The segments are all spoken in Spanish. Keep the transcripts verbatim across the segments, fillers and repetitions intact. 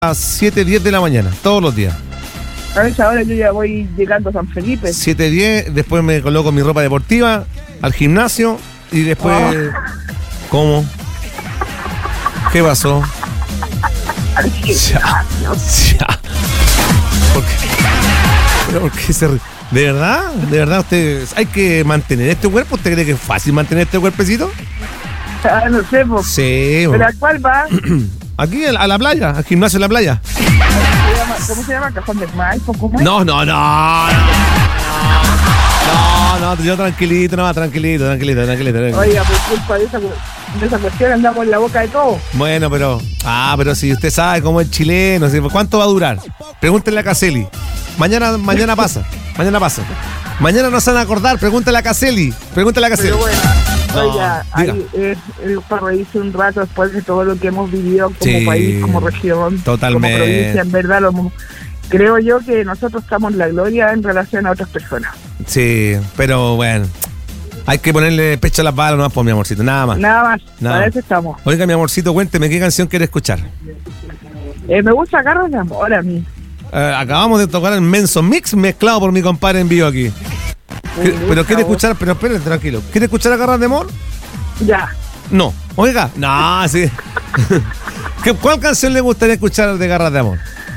las siete diez de la mañana, todos los días. A esa hora yo ya voy llegando a San Felipe. siete diez, después me coloco mi ropa deportiva, al gimnasio y después... Oh. ¿Cómo? ¿Qué pasó? Ya, ya. ¿Por qué? ¿Pero por qué se ríe? ¿De verdad? ¿De verdad usted hay que mantener este cuerpo? ¿Usted cree que es fácil mantener este cuerpecito? Ah, no sé, pues. Sí. ¿Pero a cuál va? Aquí, a la playa, al gimnasio en la playa. ¿Cómo se llama? ¿Cómo se llama? ¿Cajón del Maipo? ¿Cómo es? No, no, no, no. No, no, yo tranquilito, no, tranquilito, tranquilito, tranquilito. Oiga, por culpa de esa, de esa cuestión andamos en la boca de todo. Bueno, pero... Ah, pero si usted sabe cómo es chileno, ¿cuánto va a durar? Pregúntenle a Caselli. Mañana, mañana pasa, mañana pasa. Mañana no se van a acordar, pregúntale a Caselli. Pregúntale a Caselli. Pero bueno, no, oiga, ahí, eh, eh, para reírse un rato después de todo lo que hemos vivido como sí, país, como región, totalmente. como provincia, en verdad, lo, creo yo que nosotros estamos en la gloria en relación a otras personas. Sí, pero bueno, hay que ponerle pecho a las balas nomás por mi amorcito, nada más. Nada más, nada para más. eso estamos. Oiga, mi amorcito, cuénteme, ¿qué canción quiere escuchar? Eh, me gusta Garras de Amor a mí. Eh, acabamos de tocar el Menso Mix mezclado por mi compadre en vivo aquí. ¿Qué, pero quiere escuchar, pero espere, tranquilo. ¿Quiere escuchar a Garras de Amor? Ya. No, oiga, no, sí. ¿Cuál canción le gustaría escuchar de Garras de Amor?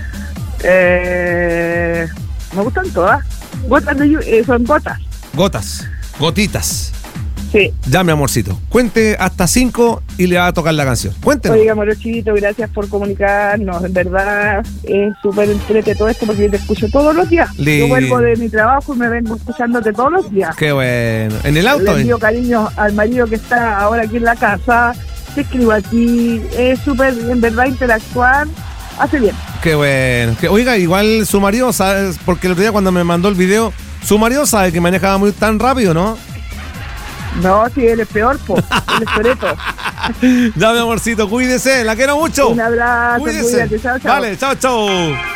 Eh, me gustan todas. Gotas de lluvia, eh, son gotas. Gotas, gotitas. Sí. Ya, mi amorcito. Cuente hasta cinco y le va a tocar la canción. Cuéntenos. Oiga, Morochito, gracias por comunicarnos. En verdad es súper entrete todo esto porque yo te escucho todos los días. Lindo. Yo vuelvo de mi trabajo y me vengo escuchándote todos los días. Qué bueno. ¿En el auto? Le envío cariño al marido que está ahora aquí en la casa. Te escribo aquí. Es súper, en verdad, interactuar. Hace bien. Qué bueno. Que, oiga, igual su marido sabe, porque el otro día cuando me mandó el video, su marido sabe que manejaba muy tan rápido, ¿no? No, si él es peor, po. Él es pereto. Ya, mi amorcito, cuídese, la quiero mucho. Un abrazo, cuídese. Cuídate, chao, chao. Vale, chao, chao.